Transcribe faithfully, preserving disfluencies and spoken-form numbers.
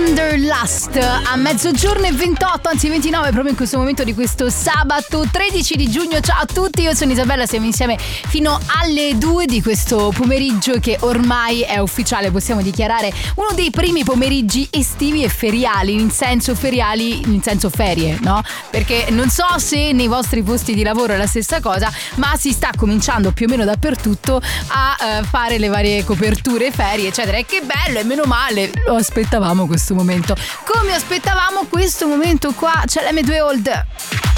Wanderlust a mezzogiorno e ventotto, anzi ventinove, proprio in questo momento di questo sabato tredici di giugno. Ciao a tutti, io sono Isabella, siamo insieme fino alle due di questo pomeriggio che ormai è ufficiale, possiamo dichiarare uno dei primi pomeriggi estivi e feriali, in senso feriali, in senso ferie, no? Perché non so se nei vostri posti di lavoro è la stessa cosa, ma si sta cominciando più o meno dappertutto a uh, fare le varie coperture, ferie, eccetera. E che bello, e meno male, lo aspettavamo questo momento. Come aspettavamo questo momento qua, c'è l'emme due Old.